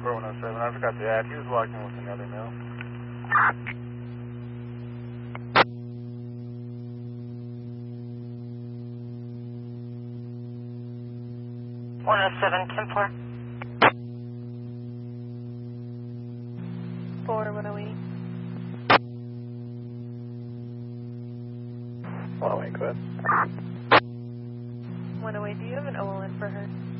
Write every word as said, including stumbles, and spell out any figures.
four one oh seven, I forgot to add, he was walking with another male. one oh seven, ten four. four one oh eight. one oh eight, go ahead. one oh eight, do you have an O L N for her?